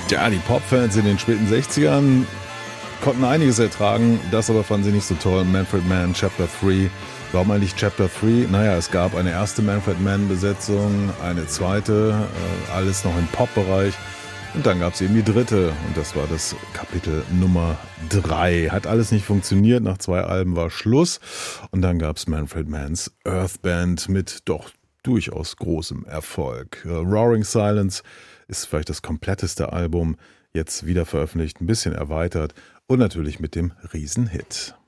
Ja, die Popfans in den späten 60ern konnten einiges ertragen, das aber fanden sie nicht so toll. Manfred Mann, Chapter 3. Warum eigentlich Chapter 3? Naja, es gab eine erste Manfred Mann-Besetzung, eine zweite, alles noch im Pop-Bereich. Und dann gab es eben die dritte und das war das Kapitel Nummer 3. Hat alles nicht funktioniert, nach 2 Alben war Schluss. Und dann gab es Manfred Manns Earth Band mit doch durchaus großem Erfolg. Roaring Silence ist vielleicht das kompletteste Album, jetzt wieder veröffentlicht, ein bisschen erweitert und natürlich mit dem Riesenhit.